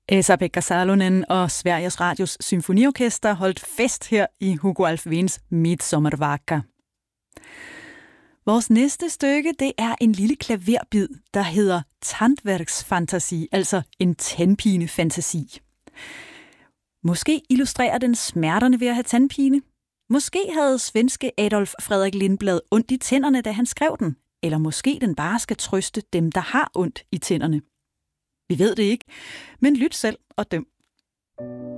Esa-Pekka Salonen og Sveriges Radios Symfoniorkester holdt fest her i Hugo Alfvéns Midsommarvaka. Vores næste stykke, det er en lille klaverbid, der hedder Tandværksfantasi, altså en tandpinefantasi. Måske illustrerer den smerterne ved at have tandpine. Måske havde svenske Adolf Frederik Lindblad ondt i tænderne, da han skrev den. Eller måske den bare skal trøste dem, der har ondt i tænderne. Vi ved det ikke, men lyt selv og døm.